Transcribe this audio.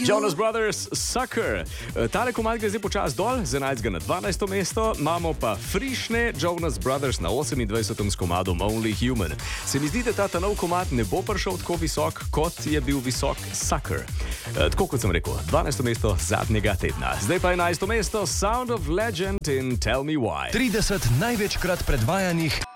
Jonas Brothers, Sucker. Tale komad gre zdaj počas dol, z 11. na 12. mesto, imamo pa frišne Jonas Brothers na 28. s komadom Only Human. Se mi zdi, da ta nov komad ne bo prišel tako visok, kot je bil visok Sucker. Tako kot sem rekel, 12. mesto zadnjega tedna. Zdaj pa 11. mesto, Sound of Legend in Tell Me Why. 30 največkrat predvajanih